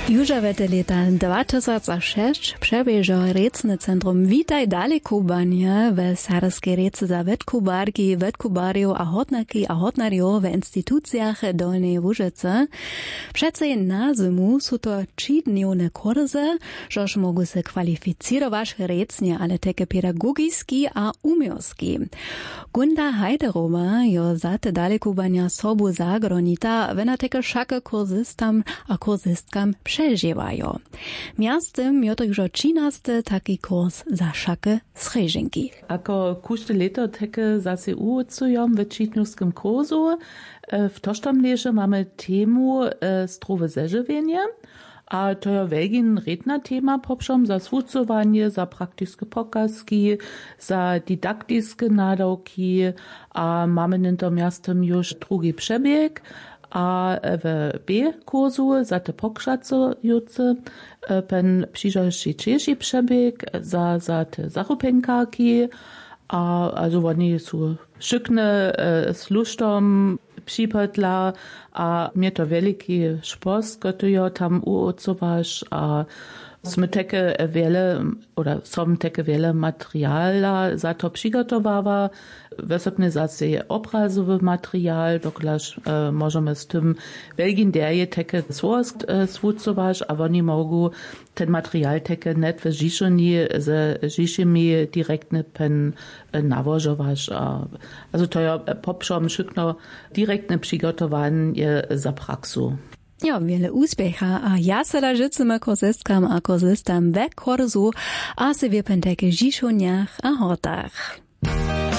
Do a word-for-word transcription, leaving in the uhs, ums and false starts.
Južavete leta dwa tysiące sześć przebieżo Recne Centrum Witaj Dalekubanie w Sarskiej Rece za wetkubarki, wetkubariów a hotnaki a hotnariów w instytucjach Dolnej Łużyce. Przece na zimu są to trzydniowe kursy, żoż mogą się kwalificyrować recnie, ale takie pedagogiski a umiowski. Gunda Hajderowa jo za te dalekubania sobu zagronita, wena takie szake kursystam a kursystkam przeżywają. Miastem jo także trzynasty taki kurs za szake sreżynki. Ako kušte leto takie zase ucujom w čitnuskim kursu. W tożtam leże mamy temu zdrowe zeżywienie, a to je velgin redna tema popšom za svucovanje, za praktiske pokazki, za didaktiske nadawki, a mamy ninto miastem już drugi przebieg, a w B-kursu za te pokračacujuce pen přižalší češi przebieg za, za te zachupenkarki, a also oni su szykne s luštom připadla, a mnie to veliki špos, gotujo tam uocovaš, a sme teke wiele, oder som teke wiele materiala za to przygotowawa, wysopne zase obrazowy material, doklaż e, możemy z tym velgin derje teke svorsk e, svucovaš, a oni mogu ten material teke net w Žišoni ze Žišimi direktne pen e, nawožovaš. Also to je popšom šykno direktne przygotowanie za praksu. Ja, wiele úspecha a ja se da życzymy kursistkam a kursistam we kursu a se w penteke Žišoniach a Hortach.